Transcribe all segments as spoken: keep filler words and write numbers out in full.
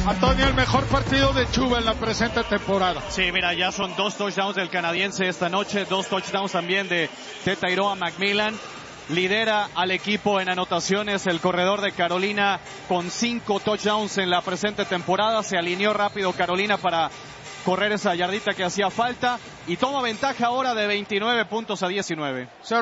Antonio, el mejor partido de Chuba en la presente temporada. Sí, mira, ya son dos touchdowns del canadiense esta noche, dos touchdowns también de, de Tyrone McMillan. Lidera al equipo en anotaciones el corredor de Carolina con cinco touchdowns en la presente temporada. Se alineó rápido Carolina para correr esa yardita que hacía falta y toma ventaja ahora de veintinueve puntos a diecinueve. Se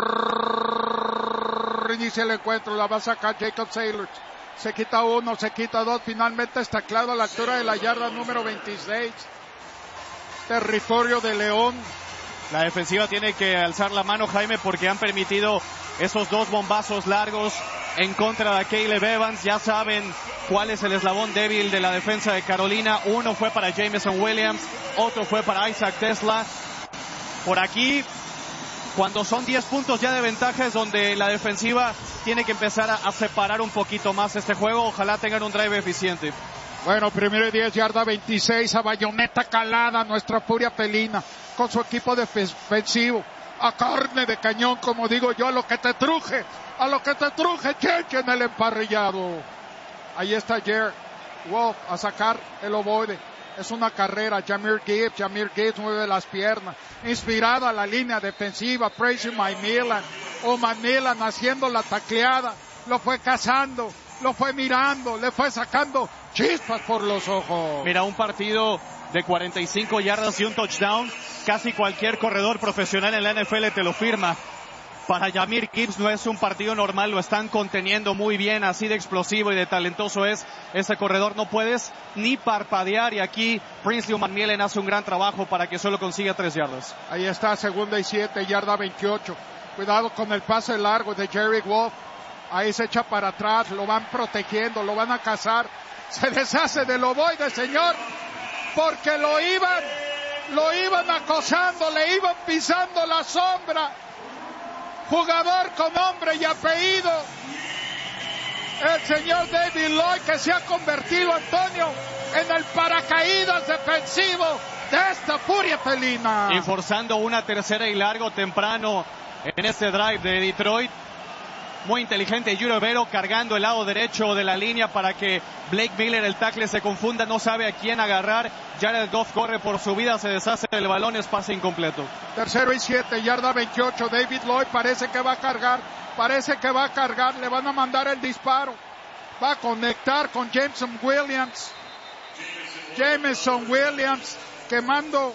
reinicia el encuentro, la va a sacar Jacob Sailors. Se quita uno, se quita dos, finalmente está claro a la altura de la yarda número veintiséis. Territorio de León. La defensiva tiene que alzar la mano, Jaime, porque han permitido esos dos bombazos largos en contra de Caleb Evans. Ya saben cuál es el eslabón débil de la defensa de Carolina. Uno fue para Jameson Williams, otro fue para Isaac Tesla. Por aquí, cuando son diez puntos ya de ventaja, es donde la defensiva tiene que empezar a, a separar un poquito más este juego. Ojalá tengan un drive eficiente. Bueno, primero y diez, yarda veintiséis, a bayoneta calada, nuestra furia felina, con su equipo defensivo, a carne de cañón, como digo yo, a lo que te truje, a lo que te truje, cheche en el emparrillado. Ahí está Jared Wolf a sacar el ovoide. Es una carrera, Jahmyr Gibbs, Jahmyr Gibbs mueve las piernas, inspirada a la línea defensiva, Tracy McMillan, o McMillan haciendo la tacleada, lo fue cazando, lo fue mirando, le fue sacando chispas por los ojos. Mira, un partido de cuarenta y cinco yardas y un touchdown, casi cualquier corredor profesional en la N F L te lo firma. Para Jahmyr Gibbs no es un partido normal, lo están conteniendo muy bien, así de explosivo y de talentoso es ese corredor, no puedes ni parpadear, y aquí Princely McMillan hace un gran trabajo para que solo consiga tres yardas. Ahí está, segunda y siete, yarda veintiocho. Cuidado con el pase largo de Jerry Wolf. Ahí se echa para atrás, lo van protegiendo, lo van a cazar. Se deshace del ovoide, señor, porque lo iban, lo iban acosando, le iban pisando la sombra. Jugador con nombre y apellido, el señor David Lloyd, que se ha convertido, Antonio, en el paracaídas defensivo de esta furia felina. Y forzando una tercera y largo temprano en este drive de Detroit. Muy inteligente Yuri Vero cargando el lado derecho de la línea para que Blake Miller, el tackle, se confunda, no sabe a quién agarrar. Jared Goff corre por su vida, se deshace del balón, es pase incompleto. Tercero y siete, yarda veintiocho, David Lloyd parece que va a cargar, parece que va a cargar, le van a mandar el disparo. Va a conectar con Jameson Williams. Jameson Williams quemando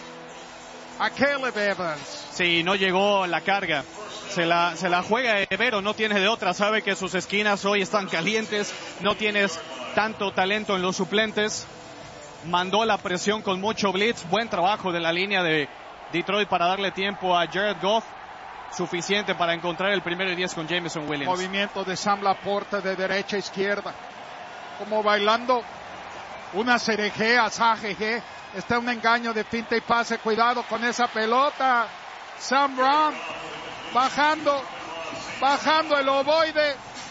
a Caleb Evans. Sí, no llegó la carga. Se la, se la juega Evero, no tiene de otra, sabe que sus esquinas hoy están calientes, no tienes tanto talento en los suplentes, mandó la presión con mucho blitz, buen trabajo de la línea de Detroit para darle tiempo a Jared Goff, suficiente para encontrar el primero y diez con Jameson Williams. Movimiento de Sam Laporte de derecha a izquierda, como bailando una cerejea, sajeje, está un engaño de finta y pase, cuidado con esa pelota, Sam Brown. Bajando, bajando el ovoide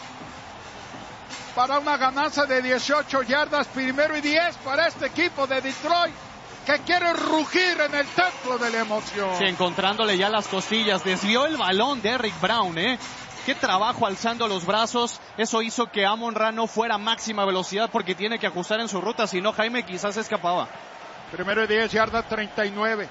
para una ganancia de dieciocho yardas, primero y diez para este equipo de Detroit que quiere rugir en el templo de la emoción. Sí, encontrándole ya las costillas, desvió el balón de Eric Brown, ¿eh? Qué trabajo alzando los brazos, eso hizo que Amon-Ra no fuera a máxima velocidad porque tiene que ajustar en su ruta, si no Jaime quizás se escapaba. Primero y diez, yarda treinta y nueve.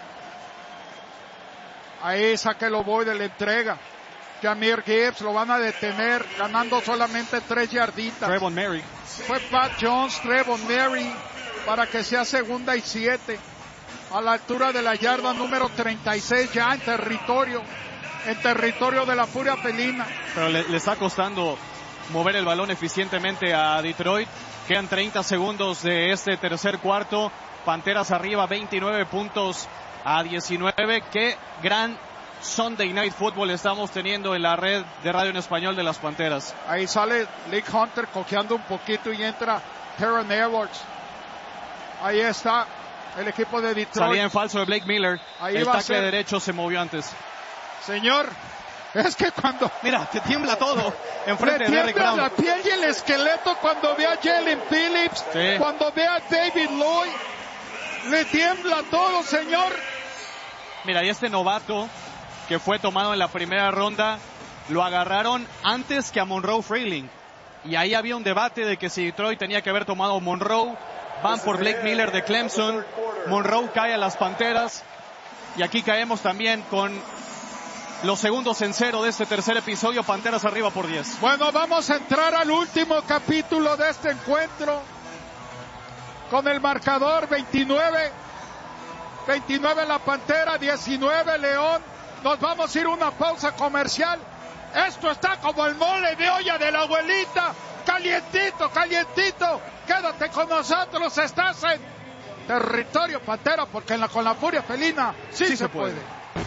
Ahí saca el ovoide, le entrega. Jahmyr Gibbs lo van a detener, ganando solamente tres yarditas. Trevon Mary. Fue Pat Jones, Trevon Mary, para que sea segunda y siete. A la altura de la yarda número treinta y seis, ya en territorio, en territorio de la furia felina. Pero le, le está costando mover el balón eficientemente a Detroit. Quedan treinta segundos de este tercer cuarto. Panteras arriba, veintinueve puntos a diecinueve. Qué gran Sunday Night Football estamos teniendo en la red de radio en español de las Panteras. Ahí sale Nick Hunter cojeando un poquito y entra Teron Edwards. Ahí está el equipo de Detroit. Salía en falso de Blake Miller. Ahí el va tackle a ser... derecho se movió antes. Señor, es que cuando... Mira, te tiembla todo enfrente de Eric Brown. Le tiembla la piel y el esqueleto cuando ve a Jalen Phillips, sí. Cuando ve a David Lloyd. Le tiembla todo, señor. Mira, y este novato que fue tomado en la primera ronda, lo agarraron antes que a Monroe Freeling. y ahí había un debate de que si Detroit tenía que haber tomado Monroe. Van por Blake Miller de Clemson. Monroe cae a las Panteras. Y aquí caemos también con los segundos en cero de este tercer episodio. Panteras arriba por diez. Bueno, vamos a entrar al último capítulo de este encuentro. Con el marcador veintinueve. veintinueve la Pantera, diecinueve León. Nos vamos a ir a una pausa comercial. Esto está como el mole de olla de la abuelita. Calientito, calientito. Quédate con nosotros. Estás en territorio Pantera, porque en la, con la furia felina sí, sí se, se puede. puede.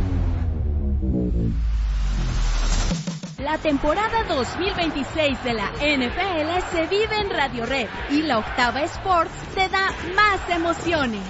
La temporada dos mil veintiséis de la N F L se vive en Radio Red y la Octava Sports te da más emociones.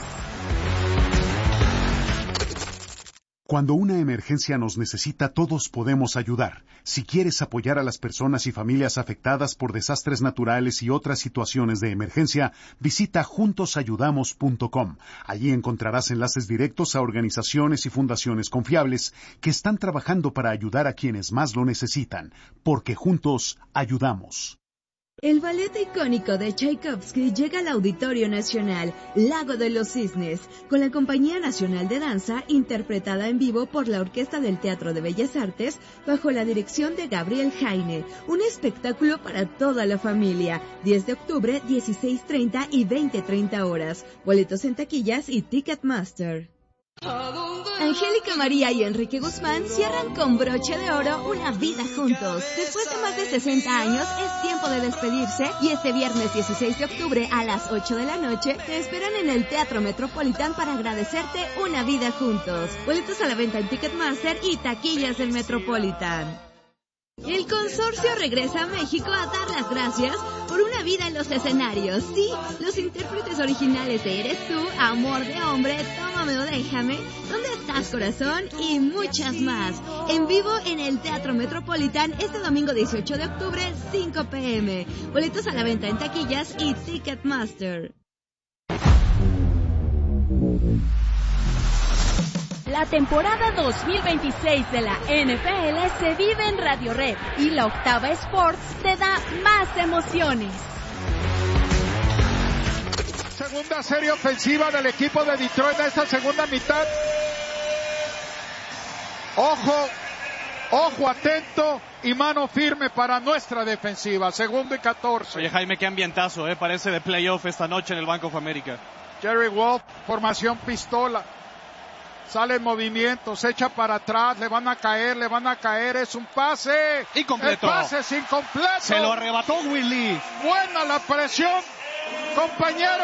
Cuando una emergencia nos necesita, todos podemos ayudar. Si quieres apoyar a las personas y familias afectadas por desastres naturales y otras situaciones de emergencia, visita juntos ayudamos punto com. Allí encontrarás enlaces directos a organizaciones y fundaciones confiables que están trabajando para ayudar a quienes más lo necesitan, porque juntos ayudamos. El ballet icónico de Tchaikovsky llega al Auditorio Nacional, Lago de los Cisnes, con la Compañía Nacional de Danza, interpretada en vivo por la Orquesta del Teatro de Bellas Artes, bajo la dirección de Gabriel Jaine. Un espectáculo para toda la familia. diez de octubre, dieciséis treinta y veinte treinta horas. Boletos en taquillas y Ticketmaster. Angélica María y Enrique Guzmán cierran con broche de oro una vida juntos. Después de más de sesenta años, es tiempo de despedirse y este viernes dieciséis de octubre a las ocho de la noche te esperan en el Teatro Metropolitan para agradecerte una vida juntos. Boletos a la venta en Ticketmaster y taquillas del Metropolitan. El consorcio regresa a México a dar las gracias por una vida en los escenarios. Sí, los intérpretes originales de Eres Tú, Amor de Hombre, Tómame o Déjame, ¿Dónde estás, corazón? Y muchas más. En vivo en el Teatro Metropolitan este domingo dieciocho de octubre, cinco pe eme. Boletos a la venta en taquillas y Ticketmaster. La temporada dos mil veintiséis de la N F L se vive en Radio Red y la Octava Sports te da más emociones. Segunda serie ofensiva del equipo de Detroit en esta segunda mitad. Ojo, ojo atento y mano firme para nuestra defensiva. Segundo y catorce. Oye, Jaime, qué ambientazo, ¿eh? Parece de playoff esta noche en el Bank of America. Jerry Wolf, formación pistola. Sale en movimiento, se echa para atrás, le van a caer, le van a caer, es un pase. Incompleto. El pase es incompleto. Se lo arrebató Willie. Buena la presión, compañero.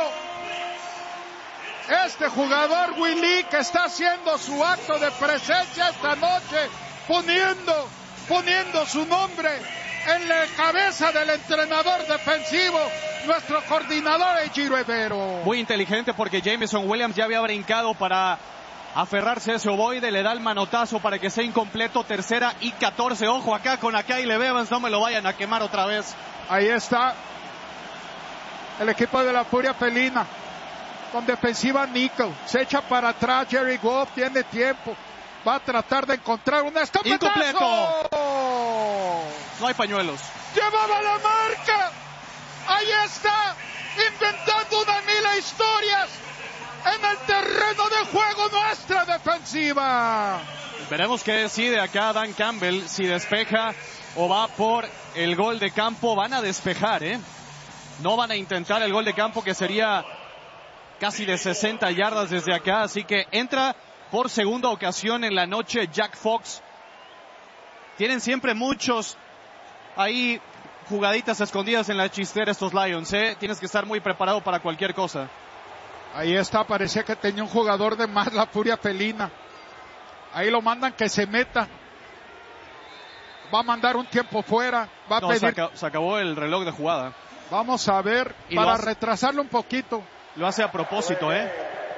Este jugador Willie que está haciendo su acto de presencia esta noche, poniendo, poniendo su nombre en la cabeza del entrenador defensivo, nuestro coordinador Ejiro Evero. Muy inteligente porque Jameson Williams ya había brincado para aferrarse a ese ovoide, le da el manotazo para que sea incompleto. Tercera y catorce. Ojo acá con Akayle Evans, no me lo vayan a quemar otra vez. Ahí está el equipo de la Furia Felina con defensiva nickel, se echa para atrás. Jerry Goff tiene tiempo, va a tratar de encontrar un escopetazo. Incompleto. No hay pañuelos. Llevaba la marca. Ahí está, inventando una mil historias en el terreno de juego nuestra defensiva. Veremos qué decide acá Dan Campbell, si despeja o va por el gol de campo. Van a despejar, ¿eh? No van a intentar el gol de campo, que sería casi de sesenta yardas desde acá. Así que entra por segunda ocasión en la noche Jack Fox. Tienen siempre muchos ahí jugaditas escondidas en la chistera estos Lions, ¿eh? Tienes que estar muy preparado para cualquier cosa. Ahí está, parecía que tenía un jugador de más la Furia Felina. Ahí lo mandan que se meta. Va a mandar un tiempo fuera. Va a no, pedir... se, acabó, se acabó el reloj de jugada. Vamos a ver, y para hace... retrasarlo un poquito. Lo hace a propósito, ¿eh?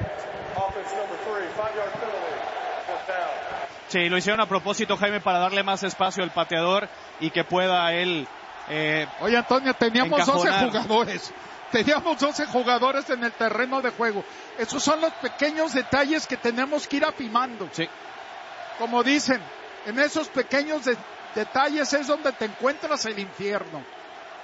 Sí, lo hicieron a propósito, Jaime, para darle más espacio al pateador y que pueda él... Eh, Oye, Antonio, teníamos encajonar. doce jugadores. Teníamos doce jugadores en el terreno de juego. Esos son los pequeños detalles que tenemos que ir afimando. Sí. Como dicen, en esos pequeños de- detalles es donde te encuentras el infierno.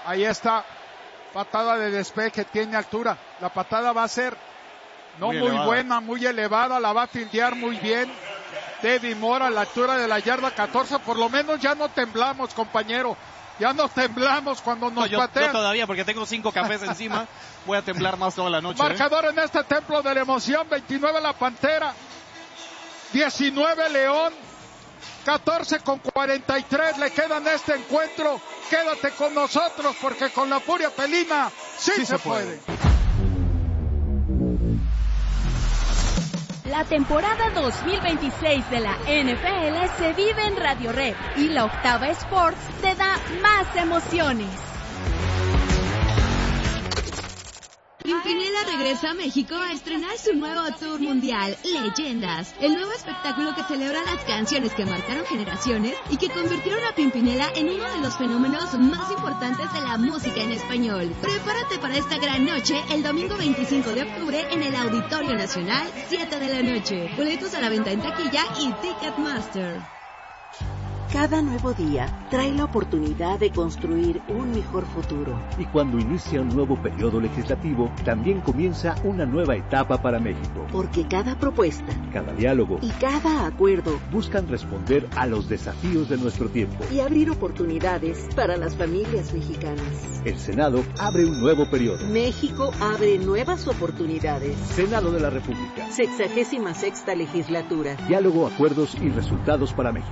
Ahí está. Patada de despeje, tiene altura. La patada va a ser no muy, muy buena, muy elevada. La va a fildear muy bien Debbie Mora a la altura de la yarda catorce. Por lo menos ya no temblamos, compañero. Ya no temblamos cuando nos no, yo, patean. Yo todavía, porque tengo cinco cafés encima, voy a temblar más toda la noche. Marcador ¿eh? en este templo de la emoción, veintinueve la Pantera, diecinueve León, catorce con cuarenta y tres le quedan este encuentro. Quédate con nosotros porque con la furia felina sí, sí se, se puede. puede. La temporada dos mil veintiséis de la N F L se vive en Radio Red y la Octava Sports te da más emociones. Pimpinela regresa a México a estrenar su nuevo tour mundial, Leyendas, el nuevo espectáculo que celebra las canciones que marcaron generaciones y que convirtieron a Pimpinela en uno de los fenómenos más importantes de la música en español. Prepárate para esta gran noche el domingo veinticinco de octubre en el Auditorio Nacional, siete de la noche. Boletos a la venta en taquilla y Ticketmaster. Cada nuevo día trae la oportunidad de construir un mejor futuro. Y cuando inicia un nuevo periodo legislativo, también comienza una nueva etapa para México. Porque cada propuesta, cada diálogo y cada acuerdo buscan responder a los desafíos de nuestro tiempo y abrir oportunidades para las familias mexicanas. El Senado abre un nuevo periodo. México abre nuevas oportunidades. Senado de la República. Sexagésima sexta legislatura. Diálogo, acuerdos y resultados para México.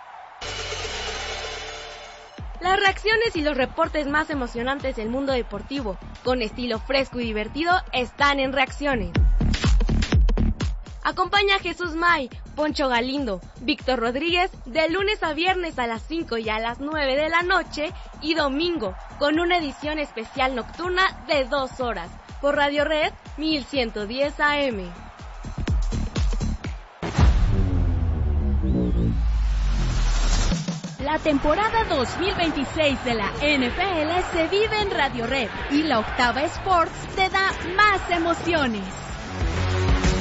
Las reacciones y los reportes más emocionantes del mundo deportivo, con estilo fresco y divertido, están en Reacciones. Acompaña a Jesús May, Poncho Galindo, Víctor Rodríguez, de lunes a viernes a las cinco y a las nueve de la noche, y domingo, con una edición especial nocturna de dos horas, por Radio Red mil ciento diez A M. La temporada dos mil veintiséis de la N F L se vive en Radio Red y la Octava Sports te da más emociones.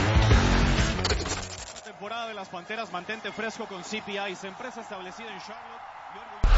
La temporada de las Panteras, mantente fresco con C P I, empresa establecida en Charlotte.